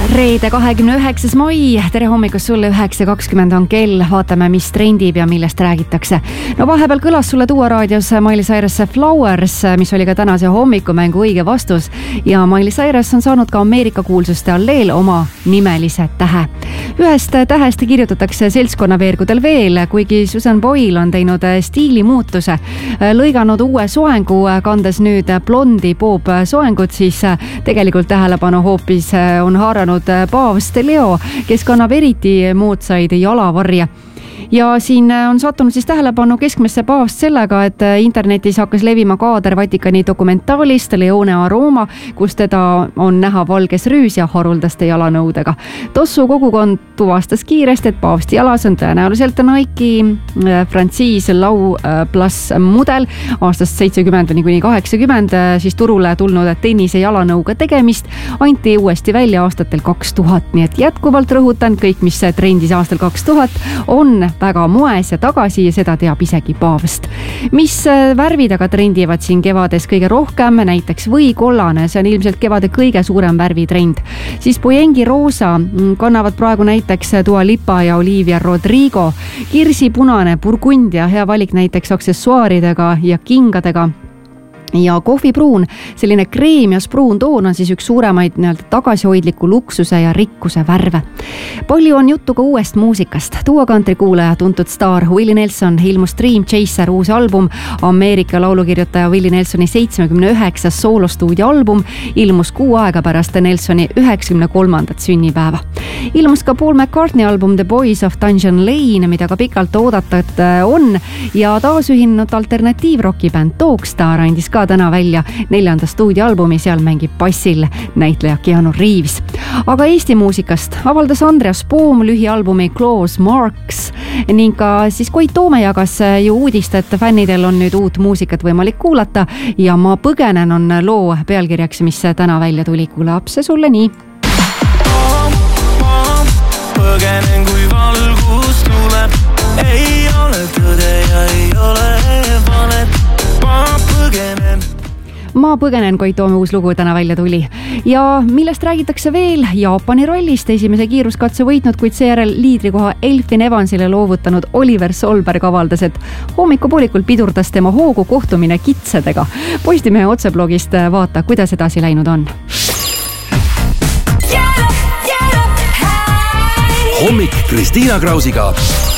Reede 29. mai, tere hommikust sulle, 9.20 on kell, vaatame, mis trendib ja millest räägitakse. No vahepeal kõlas sulle Duo raadios Miley Cyrus Flowers, mis oli ka tänase hommikumängu õige vastus ja Miley Cyrus on saanud ka Ameerika kuulsuste alleel oma nimelise tähe. Ühest tähest kirjutatakse seltskonnaveergudel veel, kuigi Susan Boyle on teinud stiilimuutuse, lõiganud uue soengu, kandes nüüd blondi poob soengut, siis tegelikult tähelepanu hoopis on haaranud paavst Leo, kes kannab eriti moodsaid jalavarje. Ja siin on sattunud siis tähelepanu keskmesse paavst sellega, et internetis hakkas levima kaader Vatikani dokumentaalist Leone Aroma, kus teda on näha valges rüüs ja haruldaste jalanõudega. Tossu kogukond tuvastas kiiresti, et paavsti jalas on tõenäoliselt Nike Francis Lau Plus mudel aastast 70–80, siis turule tulnud tennise jalanõuga tegemist anti uuesti välja aastatel 2000, nii et jätkuvalt rõhutan, kõik, mis trendis aastal 2000 on väga moes ja tagasi ja seda teab isegi paavst. Mis värvid aga trendivad siin kevades kõige rohkem, näiteks võikollane, see on ilmselt kevade kõige suurem värvitrend. Siis Boyengi roosa kannavad praegu näiteks Dua Lipa ja Olivia Rodrigo, kirsipunane, burgundia, hea valik näiteks aksessuaaridega ja kingadega. Ja kohvipruun, selline kreemias pruun toon on siis üks suuremaid tagasihoidliku luksuse ja rikkuse värve. Palju on juttu ka uuest muusikast. Duo country kuulaja, tuntud staar Willie Nelson ilmus Dream Chaser uus album, Ameerika laulukirjutaja Willie Nelsoni 79. soolostuudioalbum ilmus 6 aega pärast Nelsoni 93. sünnipäeva. Ilmus ka Paul McCartney album The Boys of Dungeon Lane, mida ka pikalt oodatud on ja taasühinenud alternatiivrokibänd Dogstar andis ka täna välja 4. stuudioalbumi, seal mängib bassil näitleja Keanu Reeves. Aga Eesti muusikast avaldas Andreas Poom lühialbumi Close Marks ning ka siis Koit Toome jagas ju uudist, et fännidel on nüüd uut muusikat võimalik kuulata ja Ma põgenen on loo pealkirjaks, mis täna välja tuli. Kuulab see sulle nii. Põgenen kui valgus tuleb, ei ole tõde ja ei ole valet. Ma põgenen, Koit Toome uus lugu täna välja tuli. Ja millest räägitakse veel? Jaapani rallist esimese kiiruskatse võitnud, kuid seejärel liidrikoha Elfin Evansile loovutanud Oliver Solberg avaldas, et hommikupoolikul pidurdas tema hoogu kohtumine kitsedega. Postimehe otseblogist vaata, kuidas edasi läinud on. Hommik Kristiina Krausiga.